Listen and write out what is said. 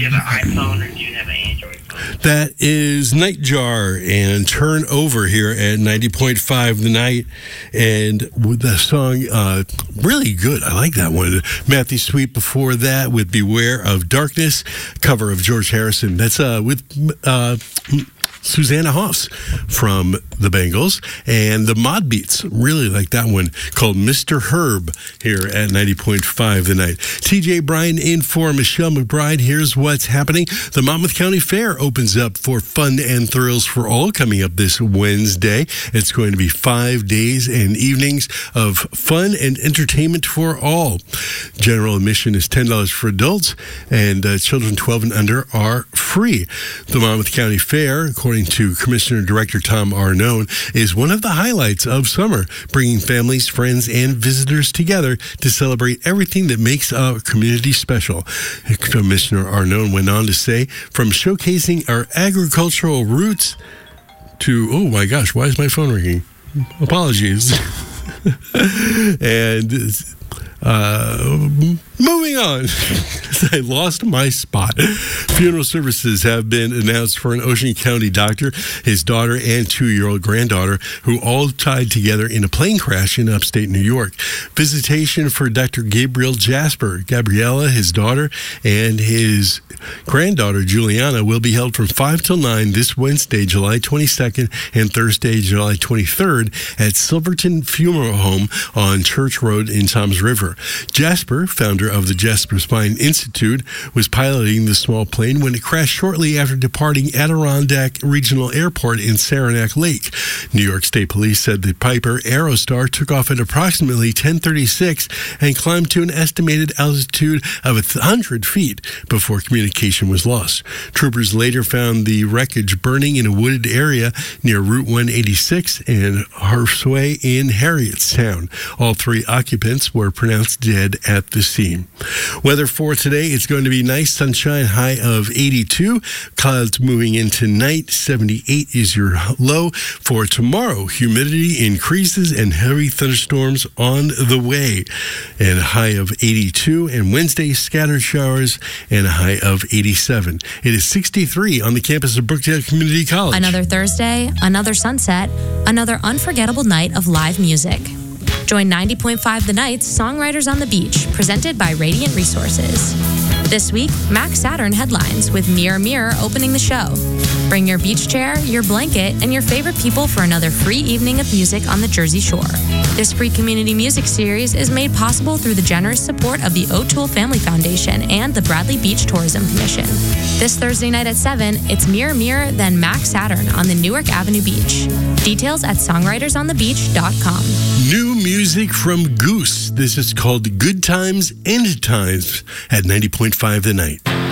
you have an iPhone or do you have an Android phone? That is Nightjar and Turn Over here at 90.5 The Night. And with the song, really good. I like that one. Matthew Sweet before that with Beware of Darkness, cover of George Harrison. That's with Susanna Hoffs from the Bengals, and the Mod Beats, really like that one, called Mr. Herb here at 90.5 The Night. TJ Bryan in for Michelle McBride. Here's what's happening. The Monmouth County Fair opens up for fun and thrills for all coming up this Wednesday. It's going to be 5 days and evenings of fun and entertainment for all. General admission is $10 for adults, and children 12 and under are free. The Monmouth County Fair, according to Commissioner Director Tom Arnone, is one of the highlights of summer, bringing families, friends, and visitors together to celebrate everything that makes our community special. Commissioner Arnone went on to say, from showcasing our agricultural roots to, oh my gosh, why is my phone ringing? Apologies. And moving on. I lost my spot. Funeral services have been announced for an Ocean County doctor, his daughter, and 2-year-old granddaughter, who all died together in a plane crash in upstate New York. Visitation for Dr. Gabriel Jasper, Gabriella, his daughter, and his granddaughter, Juliana, will be held from 5 till 9 this Wednesday, July 22nd, and Thursday, July 23rd, at Silverton Funeral Home on Church Road in Toms River. Jasper, founder of the Jasper Spine Institute, was piloting the small plane when it crashed shortly after departing Adirondack Regional Airport in Saranac Lake. New York State Police said the Piper Aerostar took off at approximately 10:36 and climbed to an estimated altitude of 100 feet before communication was lost. Troopers later found the wreckage burning in a wooded area near Route 186 and Harsway in Harrietstown. All 3 occupants were pronounced dead at the scene. Weather for today, it's going to be nice sunshine, high of 82. Clouds moving into night, 78 is your low. For tomorrow, humidity increases and heavy thunderstorms on the way. And a high of 82. And Wednesday, scattered showers and a high of 87. It is 63 on the campus of Brookdale Community College. Another Thursday, another sunset, another unforgettable night of live music. Join 90.5 The Night's Songwriters on the Beach, presented by Radiant Resources. This week, Max Saturn headlines with Mirror Mirror opening the show. Bring your beach chair, your blanket, and your favorite people for another free evening of music on the Jersey Shore. This free community music series is made possible through the generous support of the O'Toole Family Foundation and the Bradley Beach Tourism Commission. This Thursday night at 7, it's Mirror Mirror, then Max Saturn on the Newark Avenue Beach. Details at songwritersonthebeach.com. New music from Goose. This is called Good Times, End Times at 90.5 The Night.